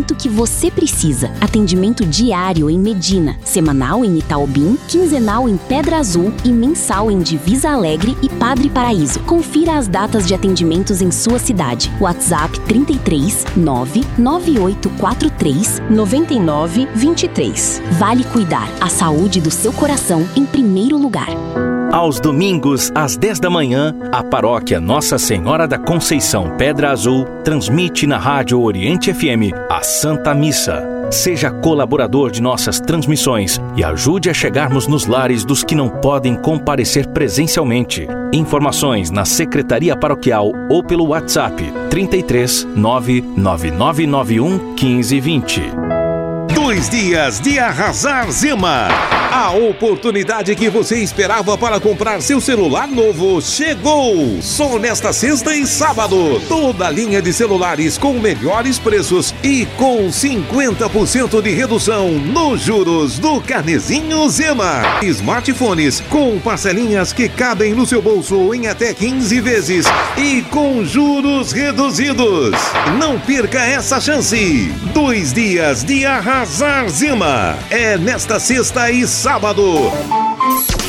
atendimento que você precisa. Atendimento diário em Medina, semanal em Itaobim, quinzenal em Pedra Azul e mensal em Divisa Alegre e Padre Paraíso. Confira as datas de atendimentos em sua cidade. WhatsApp 33 99843 9923. Vale Cuidar. A saúde do seu coração em primeiro lugar. Aos domingos, às 10 da manhã, a paróquia Nossa Senhora da Conceição Pedra Azul transmite na Rádio Oriente FM a Santa Missa. Seja colaborador de nossas transmissões e ajude a chegarmos nos lares dos que não podem comparecer presencialmente. Informações na Secretaria Paroquial ou pelo WhatsApp 33 99991 1520. 2 dias de arrasar Zema. A oportunidade que você esperava para comprar seu celular novo chegou! Só nesta sexta e sábado. Toda a linha de celulares com melhores preços e com 50% de redução nos juros do Carnezinho Zema. Smartphones com parcelinhas que cabem no seu bolso em até 15 vezes e com juros reduzidos. Não perca essa chance! 2 dias de arrasar Zema. É nesta sexta e sábado.